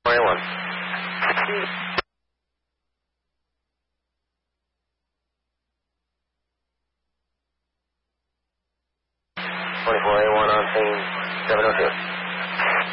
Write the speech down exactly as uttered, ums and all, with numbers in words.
twenty-one. twenty-four A one on scene, seven oh two.